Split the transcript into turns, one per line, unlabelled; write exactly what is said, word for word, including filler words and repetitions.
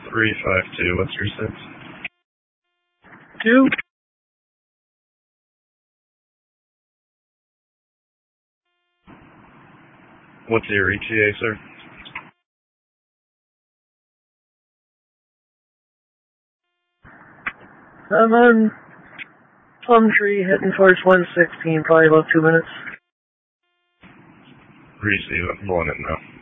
three five two, what's your six?
Two.
What's your E T A, sir?
I'm on Plum Tree, heading towards one sixteen, probably about two minutes.
Receive, I'm blowing it now.